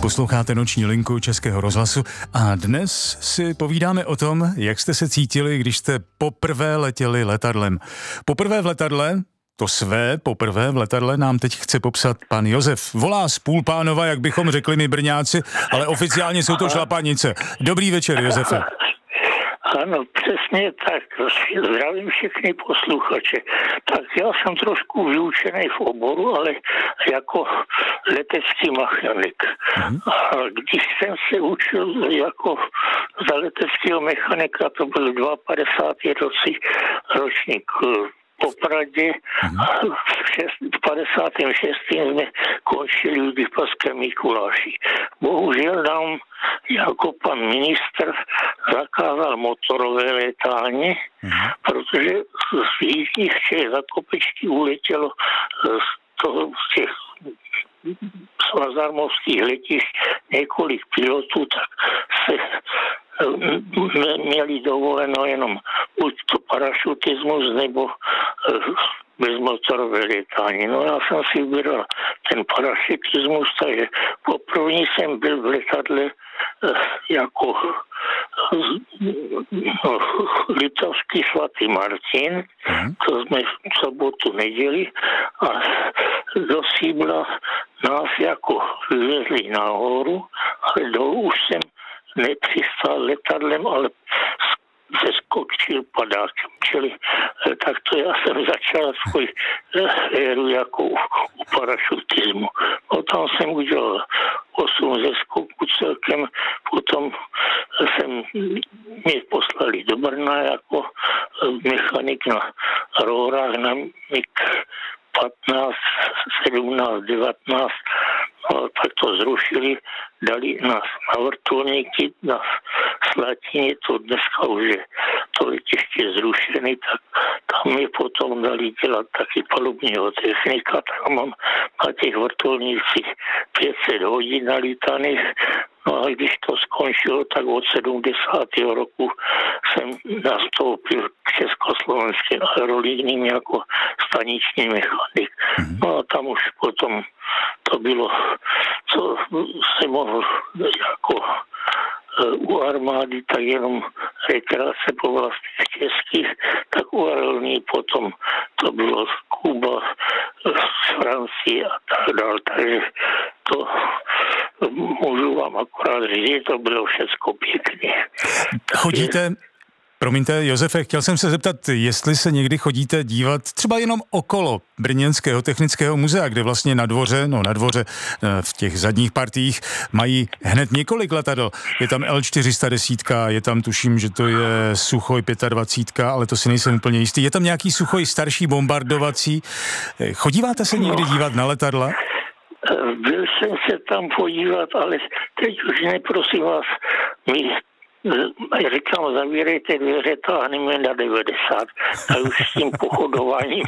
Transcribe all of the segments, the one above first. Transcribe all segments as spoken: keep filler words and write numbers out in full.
Posloucháte Noční linku Českého rozhlasu a dnes si povídáme o tom, jak jste se cítili, když jste poprvé letěli letadlem. Poprvé v letadle, to své poprvé v letadle nám teď chce popsat pan Josef. Volá z Půlpánova, jak bychom řekli my Brňáci, ale oficiálně jsou to Šlapanice. Dobrý večer, Josefe. Ano, přesně tak. Zdravím všechny posluchače. Tak já jsem trošku vyučený v oboru, ale jako letecký mechanik. Mm-hmm. A když jsem se učil jako za leteckého mechanika, to byl padesátý druhý roci ročník po Pradě. Mm-hmm. V padesátém šestém jsme končili v Lipovském Mikuláši. Bohužel nám jako pan ministr zakázal motorové létání, mm-hmm. protože z jižních Čech za Kopečky uletělo z toho z těch svazarmovských letišť několik pilotů, tak se měli dovoleno jenom buď to parašutismus nebo bezmotorové létání. No já jsem si vybral ten parašutismus, takže poprvé jsem byl v letadle jako no, litovský svatý Martin, to jsme v sobotu neděli a do Síbla nás jako vyvezli nahoru, ale dolů už jsem nepřistál letadlem, ale zeskočil padákem. Čili takto já jsem začal svůj éru jako u, u parašutismu. No, tam jsem udělal osm zeskoků celkem, potom jsem mě poslali do Brna jako mechanik na rórách na mig patnáct, sedmnáct, devatenáct, no, tak to zrušili, dali nás na vrtulníky, na Slatině, to dneska už je to letiště zrušený, tak tam mě potom dali dělat taky palubního technika, tak mám na těch vrtulnících pět set hodin nalítaných. No a když to skončilo, tak od sedmdesátého roku jsem nastoupil k československým aerolíním jako staniční mechanik. No a tam už potom to bylo, co se mohl jako u armády, tak jenom rekreace po vlastních českých, tak u aerolíní potom to bylo z Kuba, z Francie a tak dále. Takže to můžu vám akorát říct, to bylo všecko pěkně. Chodíte, promiňte, Josefe, chtěl jsem se zeptat, jestli se někdy chodíte dívat třeba jenom okolo Brněnského technického muzea, kde vlastně na dvoře, no na dvoře v těch zadních partiích mají hned několik letadel. Je tam el čtyři sta deset, je tam, tuším, že to je Suchoj dvacet pět, ale to si nejsem úplně jistý. Je tam nějaký Suchoj starší bombardovací. Chodíváte se někdy dívat na letadla? Byl jsem se tam podívat, ale teď už ne, prosím vás, my říkám, zavírejte dveře, táhneme na devadesát. A už s tím pochodováním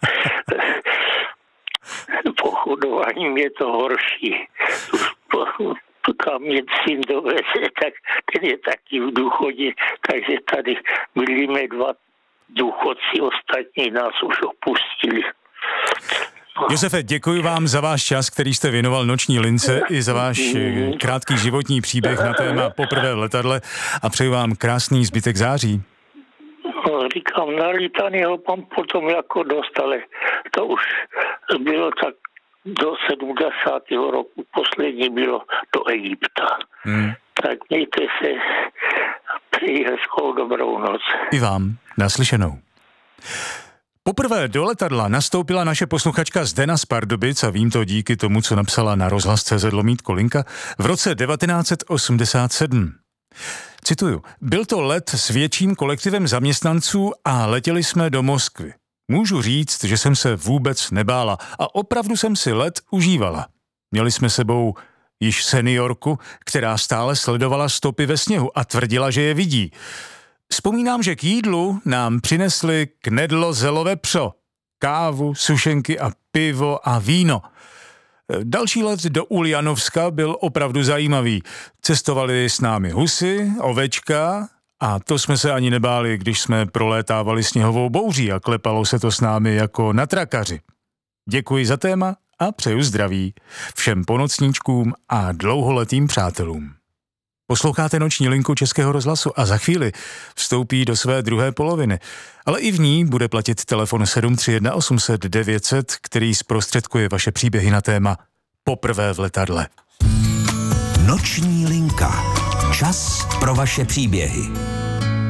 pochodováním je to horší. Kam mě syn doveze, tak ten je taky v důchodě, takže tady byli dva důchodci, ostatní nás už opustili. Josefe, děkuji vám za váš čas, který jste věnoval Noční lince, i za váš krátký životní příběh na téma poprvé v letadle a přeji vám krásný zbytek září. No, říkám, na lítání ho mám potom jako dost, ale to už bylo tak do sedmdesátého roku, poslední bylo do Egypta. Hmm. Tak mějte se, přeji hezkou dobrou noc. I vám, naslyšenou. Poprvé do letadla nastoupila naše posluchačka Zdena z Pardubic a vím to díky tomu, co napsala na rozhlas tečka cé zet lomítko linka v roce devatenáct set osmdesát sedm. Cituju, byl to let s větším kolektivem zaměstnanců a letěli jsme do Moskvy. Můžu říct, že jsem se vůbec nebála a opravdu jsem si let užívala. Měli jsme sebou již seniorku, která stále sledovala stopy ve sněhu a tvrdila, že je vidí. Vzpomínám, že k jídlu nám přinesli knedlo zelové pso, kávu, sušenky a pivo a víno. Další let do Uljanovska byl opravdu zajímavý. Cestovali s námi husy, ovečka a to jsme se ani nebáli, když jsme prolétávali sněhovou bouří a klepalo se to s námi jako na trakaři. Děkuji za téma a přeju zdraví všem ponocníčkům a dlouholetým přátelům. Posloucháte Noční linku Českého rozhlasu a za chvíli vstoupí do své druhé poloviny. Ale i v ní bude platit telefon sedm tři jedna osm set devět set, který zprostředkuje vaše příběhy na téma Poprvé v letadle. Noční linka. Čas pro vaše příběhy.